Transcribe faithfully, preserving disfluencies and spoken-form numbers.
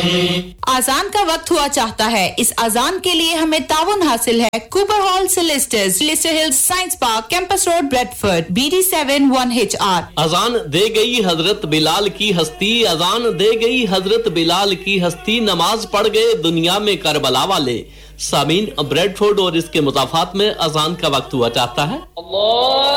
आजान का वक्त हुआ चाहता है। इस आजान के लिए हमें ताउन हासिल है। Cooper hall सिलिस्टर्स, Leicester hills science park, campus road, Bradford, B D seven one H R. अजान दे गई हजरत बिलाल की हस्ती, अजान दे गई हजरत बिलाल की हस्ती, नमाज पढ़ गए दुनिया में करबला वाले। सामीन, ब्रेडफोर्ड और इसके मुजाफात में अजान का वक्त हुआ चाहता है। अल्लाह